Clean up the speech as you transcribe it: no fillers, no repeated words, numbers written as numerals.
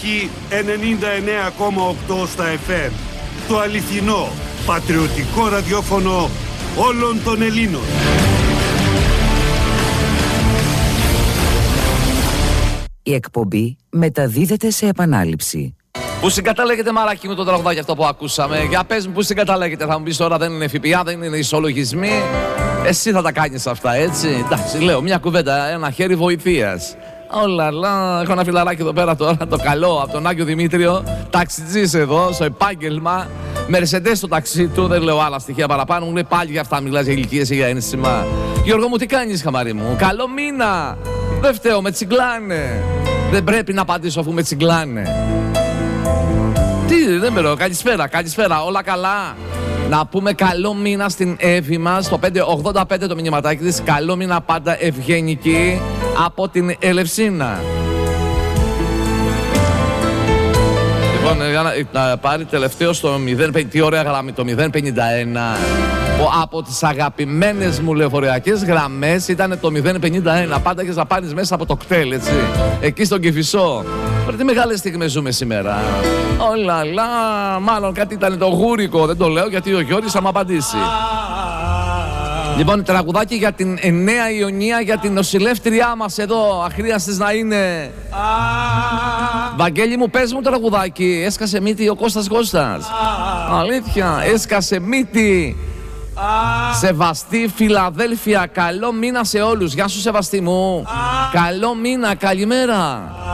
Θεσσαλονίκη 99,8 στα FM. Το αληθινό, πατριωτικό ραδιόφωνο όλων των Ελλήνων. Η εκπομπή μεταδίδεται σε επανάληψη. Πού συγκαταλέγεται, μαράκι μου, το τραγουδάκι αυτό που ακούσαμε? Για πες μου, πού συγκαταλέγεται? Θα μου πεις τώρα δεν είναι ΦΠΑ, δεν είναι ισολογισμοί. Εσύ θα τα κάνεις αυτά, έτσι? Εντάξει, λέω μια κουβέντα, ένα χέρι βοηθείας. Ολαλά, έχω ένα φιλαράκι εδώ πέρα τώρα, το καλό, από τον Άγιο Δημήτριο, ταξιτζής εδώ, στο επάγγελμα. Μερσεντές στο ταξί του, δεν λέω άλλα στοιχεία παραπάνω. Μου λέει πάλι για αυτά, μιλάς για ηλικίες ή για ένσημα. Γιώργο μου, τι κάνεις, χαμαρί μου? Καλό μήνα! Δεν φταίω, με τσιγκλάνε. Δεν πρέπει να απαντήσω αφού με τσιγκλάνε. Τι, δεν με ρωτώ. Καλησπέρα, όλα καλά? Να πούμε καλό μήνα στην Εύη μας, στο 585 το μηνυματάκι της. Καλό μήνα πάντα, ευγενική, από την Ελευσίνα. Λοιπόν, να πάρει τελευταίο στο 0, τι ωραία γραμμή, το 051. Που από τις αγαπημένες μου λεωφορειακές γραμμές ήταν το 051. Πάντα έχεις να πάρεις μέσα από το κτέλ, έτσι. Εκεί στον Κηφισό. Τι μεγάλες στιγμές ζούμε σήμερα. Ολαλά, μάλλον κάτι ήταν το γούρικο. Δεν το λέω γιατί ο Γιώργης θα μου απαντήσει. Λοιπόν, τραγουδάκι για την Νέα Ιωνία, για την νοσηλεύτριά μας εδώ. Αχρίαστης να είναι. Βαγγέλη μου, πες μου τραγουδάκι. Έσκασε μύτη ο Κώστας. Αλήθεια, έσκασε μύτη. Σεβαστή Φιλαδέλφια, καλό μήνα σε όλους. Γεια σου Σεβαστή μου. Καλό μήνα, καλημέρα.